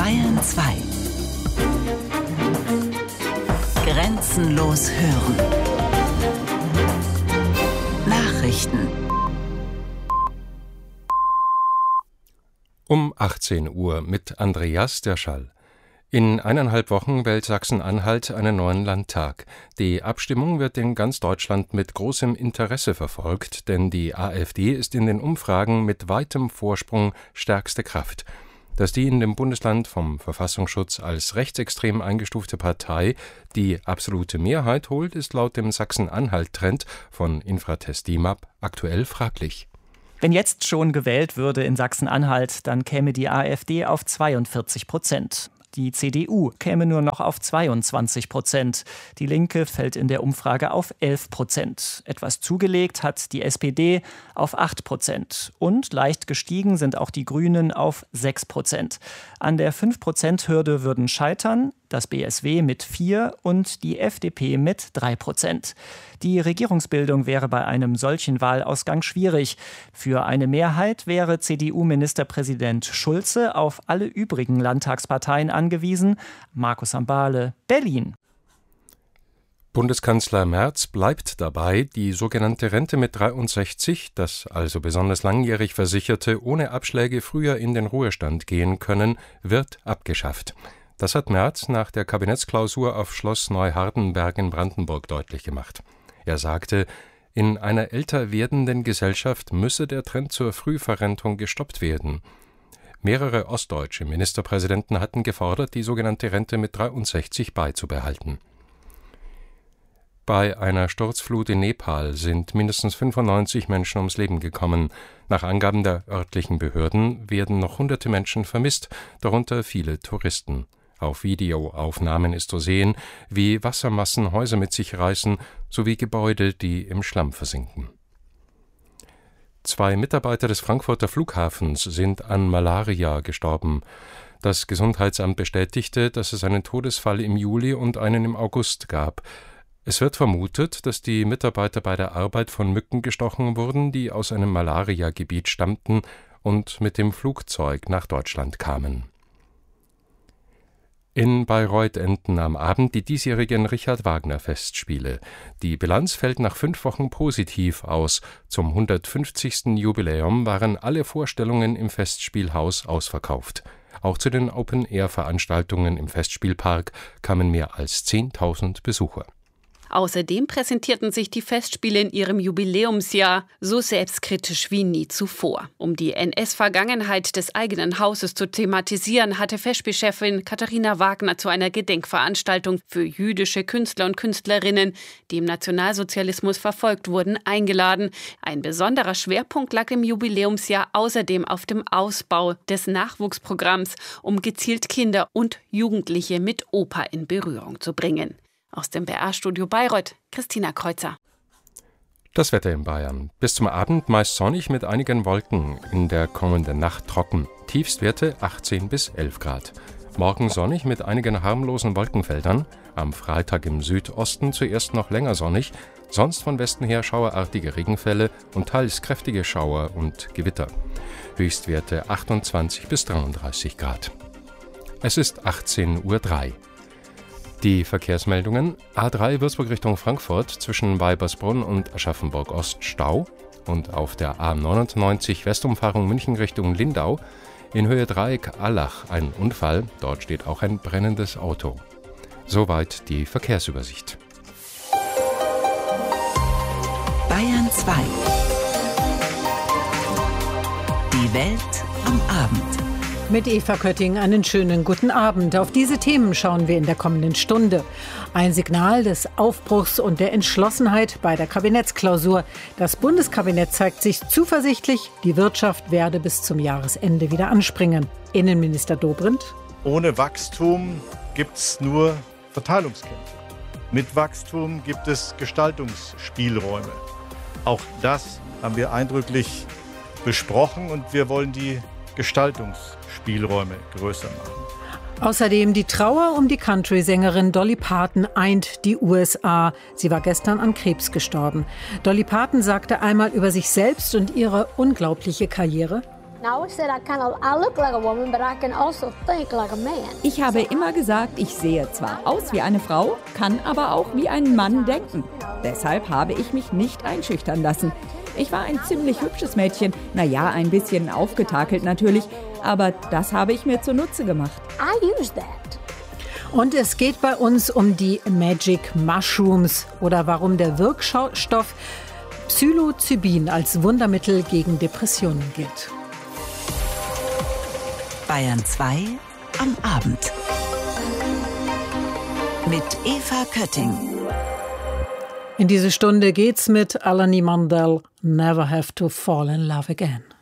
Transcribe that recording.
Bayern 2. Grenzenlos hören. Nachrichten. Um 18 Uhr mit Andreas Derschall. In 1,5 Wochen wählt Sachsen-Anhalt einen neuen Landtag. Die Abstimmung wird in ganz Deutschland mit großem Interesse verfolgt, denn die AfD ist in den Umfragen mit weitem Vorsprung stärkste Kraft. Dass die in dem Bundesland vom Verfassungsschutz als rechtsextrem eingestufte Partei die absolute Mehrheit holt, ist laut dem Sachsen-Anhalt-Trend von Infratest DIMAP aktuell fraglich. Wenn jetzt schon gewählt würde in Sachsen-Anhalt, dann käme die AfD auf 42%. Die CDU käme nur noch auf 22%. Die Linke fällt in der Umfrage auf 11%. Etwas zugelegt hat die SPD auf 8%. Und leicht gestiegen sind auch die Grünen auf 6%. An der 5%-Hürde würden scheitern das BSW mit 4% und die FDP mit 3%. Die Regierungsbildung wäre bei einem solchen Wahlausgang schwierig. Für eine Mehrheit wäre CDU-Ministerpräsident Schulze auf alle übrigen Landtagsparteien angewiesen. Markus Ambale, Berlin. Bundeskanzler Merz bleibt dabei, die sogenannte Rente mit 63, dass also besonders langjährig Versicherte ohne Abschläge früher in den Ruhestand gehen können, wird abgeschafft. Das hat Merz nach der Kabinettsklausur auf Schloss Neuhardenberg in Brandenburg deutlich gemacht. Er sagte, in einer älter werdenden Gesellschaft müsse der Trend zur Frühverrentung gestoppt werden. Mehrere ostdeutsche Ministerpräsidenten hatten gefordert, die sogenannte Rente mit 63 beizubehalten. Bei einer Sturzflut in Nepal sind mindestens 95 Menschen ums Leben gekommen. Nach Angaben der örtlichen Behörden werden noch hunderte Menschen vermisst, darunter viele Touristen. Auf Videoaufnahmen ist zu sehen, wie Wassermassen Häuser mit sich reißen, sowie Gebäude, die im Schlamm versinken. 2 Mitarbeiter des Frankfurter Flughafens sind an Malaria gestorben. Das Gesundheitsamt bestätigte, dass es einen Todesfall im Juli und einen im August gab. Es wird vermutet, dass die Mitarbeiter bei der Arbeit von Mücken gestochen wurden, die aus einem Malaria-Gebiet stammten und mit dem Flugzeug nach Deutschland kamen. In Bayreuth enden am Abend die diesjährigen Richard-Wagner-Festspiele. Die Bilanz fällt nach 5 Wochen positiv aus. Zum 150. Jubiläum waren alle Vorstellungen im Festspielhaus ausverkauft. Auch zu den Open-Air-Veranstaltungen im Festspielpark kamen mehr als 10.000 Besucher. Außerdem präsentierten sich die Festspiele in ihrem Jubiläumsjahr so selbstkritisch wie nie zuvor. Um die NS-Vergangenheit des eigenen Hauses zu thematisieren, hatte Festspielchefin Katharina Wagner zu einer Gedenkveranstaltung für jüdische Künstler und Künstlerinnen, die im Nationalsozialismus verfolgt wurden, eingeladen. Ein besonderer Schwerpunkt lag im Jubiläumsjahr außerdem auf dem Ausbau des Nachwuchsprogramms, um gezielt Kinder und Jugendliche mit Oper in Berührung zu bringen. Aus dem BR-Studio Bayreuth, Christina Kreuzer. Das Wetter in Bayern. Bis zum Abend meist sonnig mit einigen Wolken. In der kommenden Nacht trocken. Tiefstwerte 18 bis 11 Grad. Morgen sonnig mit einigen harmlosen Wolkenfeldern. Am Freitag im Südosten zuerst noch länger sonnig. Sonst von Westen her schauerartige Regenfälle und teils kräftige Schauer und Gewitter. Höchstwerte 28 bis 33 Grad. Es ist 18:03 Uhr. Die Verkehrsmeldungen: A3 Würzburg Richtung Frankfurt zwischen Weibersbrunn und Aschaffenburg-Ost Stau und auf der A99 Westumfahrung München Richtung Lindau in Höhe Dreieck Allach ein Unfall, dort steht auch ein brennendes Auto. Soweit die Verkehrsübersicht. Bayern 2. Die Welt am Abend. Mit Eva Kötting einen schönen guten Abend. Auf diese Themen schauen wir in der kommenden Stunde. Ein Signal des Aufbruchs und der Entschlossenheit bei der Kabinettsklausur. Das Bundeskabinett zeigt sich zuversichtlich, die Wirtschaft werde bis zum Jahresende wieder anspringen. Innenminister Dobrindt: Ohne Wachstum gibt es nur Verteilungskämpfe. Mit Wachstum gibt es Gestaltungsspielräume. Auch das haben wir eindrücklich besprochen und wir wollen die Gestaltungsspielräume größer machen. Außerdem die Trauer um die Country-Sängerin Dolly Parton eint die USA. Sie war gestern an Krebs gestorben. Dolly Parton sagte einmal über sich selbst und ihre unglaubliche Karriere: Ich habe immer gesagt, ich sehe zwar aus wie eine Frau, kann aber auch wie ein Mann denken. Deshalb habe ich mich nicht einschüchtern lassen. Ich war ein ziemlich hübsches Mädchen, naja, ein bisschen aufgetakelt natürlich, aber das habe ich mir zunutze gemacht. Und es geht bei uns um die Magic Mushrooms oder warum der Wirkstoff Psilocybin als Wundermittel gegen Depressionen gilt. Bayern 2 am Abend. Mit Eva Kötting. In diese Stunde geht's mit Alani Mandel, Never Have to Fall in Love Again.